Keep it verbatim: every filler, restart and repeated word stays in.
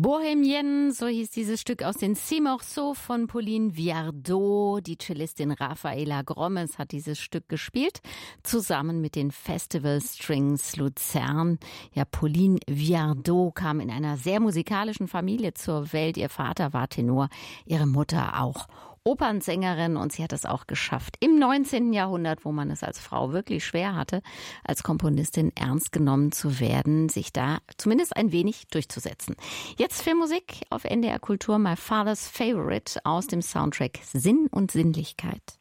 Bohemienne, so hieß dieses Stück aus den Six Morceaux von Pauline Viardot. Die Cellistin Rafaela Grommes hat dieses Stück gespielt, zusammen mit den Festival Strings Luzern. Ja, Pauline Viardot kam in einer sehr musikalischen Familie zur Welt. Ihr Vater war Tenor, ihre Mutter auch Opernsängerin, und sie hat es auch geschafft, im neunzehnten Jahrhundert, wo man es als Frau wirklich schwer hatte, als Komponistin ernst genommen zu werden, sich da zumindest ein wenig durchzusetzen. Jetzt Filmmusik auf N D R Kultur, My Father's Favorite aus dem Soundtrack Sinn und Sinnlichkeit.